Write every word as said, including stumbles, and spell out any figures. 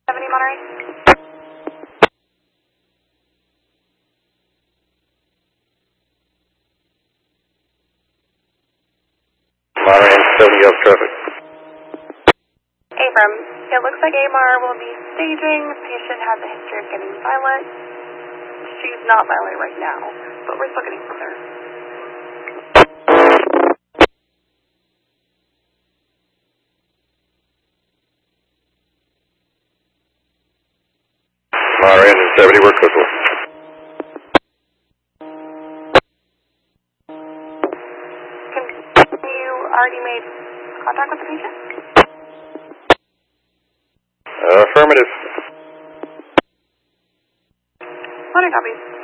seventy Monterey. Monterey seventy up traffic. Abram, it looks like A M R will be staging. Patient has a history of getting violent. She's not violent right now, but we're still getting closer. Monterey seventy, we're Cookville. Can you already made contact with the patient? Uh, affirmative. Money copies.